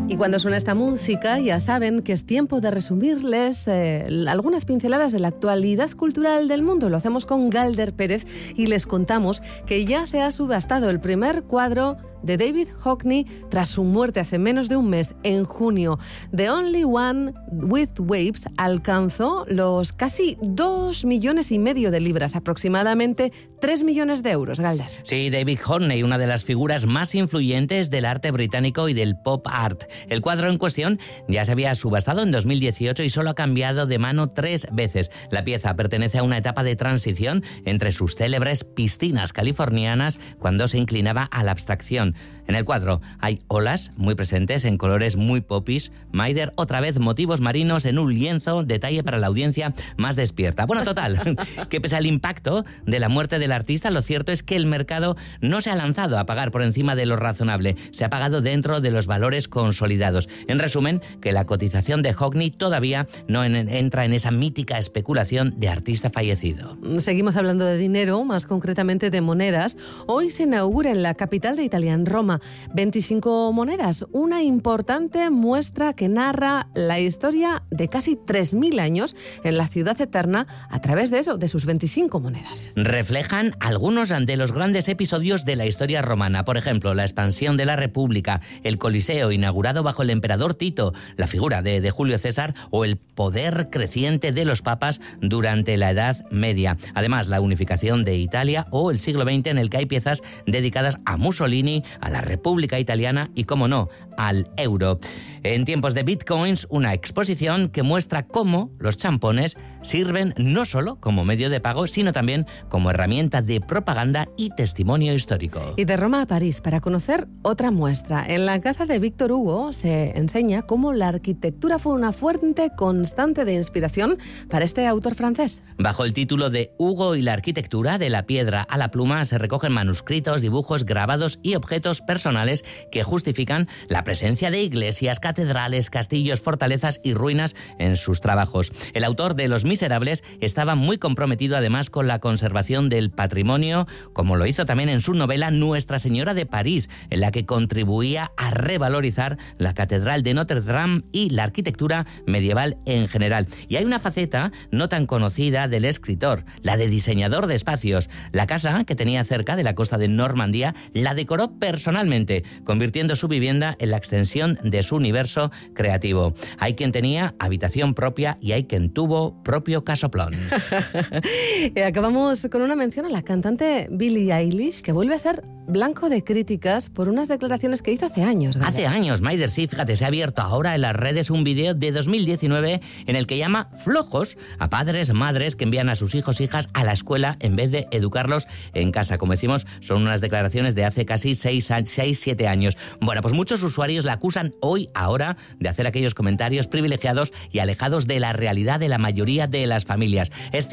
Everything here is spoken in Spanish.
Y cuando suena esta música, ya saben que es tiempo de resumirles algunas pinceladas de la actualidad cultural del mundo. Lo hacemos con Galder Pérez y les contamos que ya se ha subastado el primer cuadro de David Hockney tras su muerte hace menos de un mes, en junio. The Only One with Waves alcanzó los casi 2,5 millones de libras, aproximadamente 3 millones de euros, Galder. Sí, David Hockney, una de las figuras más influyentes del arte británico y del pop art. El cuadro en cuestión ya se había subastado en 2018 y solo ha cambiado de mano 3 veces. La pieza pertenece a una etapa de transición entre sus célebres piscinas californianas, cuando se inclinaba a la abstracción. En el cuadro hay olas muy presentes en colores muy popis. Maider, otra vez motivos marinos en un lienzo, detalle para la audiencia más despierta. Bueno, total, que pese al impacto de la muerte del artista, lo cierto es que el mercado no se ha lanzado a pagar por encima de lo razonable. Se ha pagado dentro de los valores consolidados. En resumen, que la cotización de Hockney todavía no entra en esa mítica especulación de artista fallecido. Seguimos hablando de dinero, más concretamente de monedas. Hoy se inaugura en la capital de Italia, en Roma, 25 monedas, una importante muestra que narra la historia de casi 3.000 años en la ciudad eterna a través de sus 25 monedas. Reflejan algunos de los grandes episodios de la historia romana, por ejemplo, la expansión de la República, el Coliseo inaugurado bajo el emperador Tito, la figura de Julio César o el poder creciente de los papas durante la Edad Media. Además, la unificación de Italia o el siglo XX, en el que hay piezas dedicadas a Mussolini, a la República Italiana y, como no, al euro. En tiempos de bitcoins, una exposición que muestra cómo los champones sirven no solo como medio de pago, sino también como herramienta de propaganda y testimonio histórico. Y de Roma a París, para conocer otra muestra. En la casa de Víctor Hugo se enseña cómo la arquitectura fue una fuente constante de inspiración para este autor francés. Bajo el título de Hugo y la arquitectura, de la piedra a la pluma, se recogen manuscritos, dibujos, grabados y objetos personales que justifican la presencia de iglesias, catedrales, castillos, fortalezas y ruinas en sus trabajos. El autor de Los Miserables estaba muy comprometido además con la conservación del patrimonio, como lo hizo también en su novela Nuestra Señora de París, en la que contribuía a revalorizar la Catedral de Notre Dame y la arquitectura medieval en general. Y hay una faceta no tan conocida del escritor, la de diseñador de espacios. La casa que tenía cerca de la costa de Normandía la decoró personalmente, convirtiendo su vivienda en la extensión de su universo creativo. Hay quien tenía habitación propia y hay quien tuvo propio casoplón. Acabamos con una mención a la cantante Billie Eilish, que vuelve a ser blanco de críticas por unas declaraciones que hizo hace años. ¿Verdad? Hace años, Maider, sí, fíjate, se ha abierto ahora en las redes un vídeo de 2019 en el que llama flojos a padres, madres que envían a sus hijos e hijas a la escuela en vez de educarlos en casa. Como decimos, son unas declaraciones de hace casi 6-7 años. Bueno, pues muchos usuarios la acusan ahora, de hacer aquellos comentarios privilegiados y alejados de la realidad de la mayoría de las familias.